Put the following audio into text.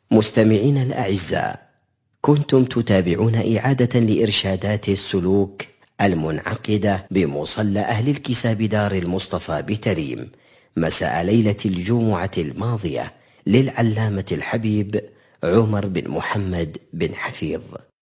مستمعين الأعزاء، كنتم تتابعون إعادة لإرشادات السلوك المنعقدة بمصلى أهل الكساب دار المصطفى بتريم مساء ليلة الجمعة الماضية للعلامة الحبيب عمر بن محمد بن حفيظ.